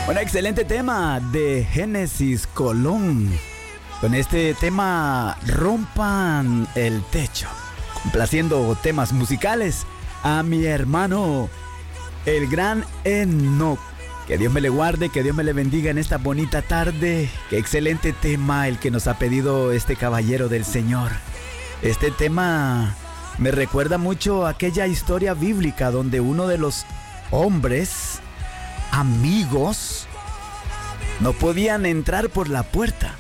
Un excelente tema de Génesis Colón. Con este tema, Rompan el Techo. Complaciendo temas musicales a mi hermano, el gran Enoch. Que Dios me le guarde, que Dios me le bendiga en esta bonita tarde. Qué excelente tema el que nos ha pedido este caballero del Señor. Este tema me recuerda mucho a aquella historia bíblica donde uno de los hombres amigos no podían entrar por la puerta.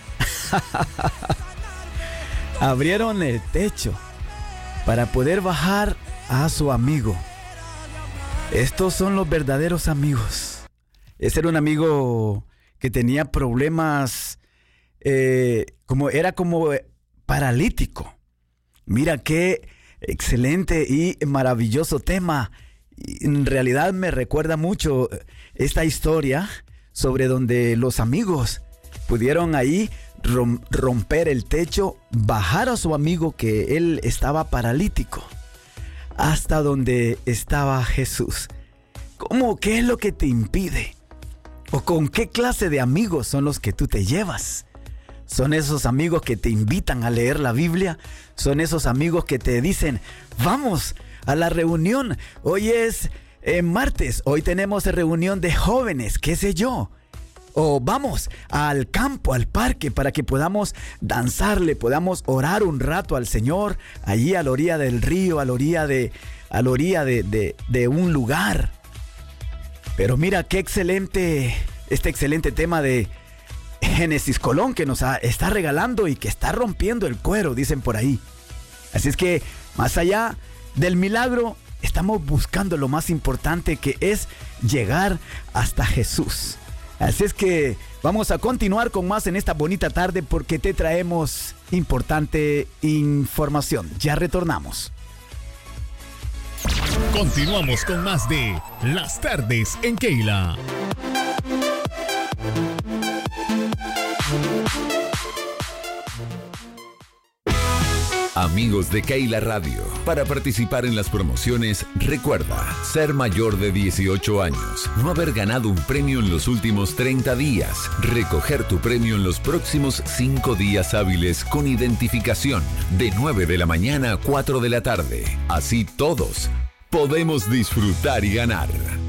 Abrieron el techo para poder bajar a su amigo. Estos son los verdaderos amigos. Ese era un amigo que tenía problemas, era como paralítico. Mira qué excelente y maravilloso tema. En realidad me recuerda mucho esta historia sobre donde los amigos pudieron ahí romper el techo, bajar a su amigo que él estaba paralítico, hasta donde estaba Jesús. ¿Cómo? ¿Qué es lo que te impide? ¿O con qué clase de amigos son los que tú te llevas? ¿Son esos amigos que te invitan a leer la Biblia? ¿Son esos amigos que te dicen, vamos a la reunión? Hoy es martes, hoy tenemos reunión de jóvenes, qué sé yo. O vamos al campo, al parque, para que podamos danzarle, podamos orar un rato al Señor, allí a la orilla del río, a la orilla de un lugar. Pero mira qué excelente, este excelente tema de Génesis Colón que nos está regalando y que está rompiendo el cuero, dicen por ahí. Así es que más allá del milagro, estamos buscando lo más importante, que es llegar hasta Jesús. Así es que vamos a continuar con más en esta bonita tarde porque te traemos importante información. Ya retornamos. Continuamos con más de Las Tardes en Keila. Amigos de Keila Radio, para participar en las promociones, recuerda ser mayor de 18 años, no haber ganado un premio en los últimos 30 días, recoger tu premio en los próximos 5 días hábiles con identificación, de 9 de la mañana a 4 de la tarde. Así todos podemos disfrutar y ganar.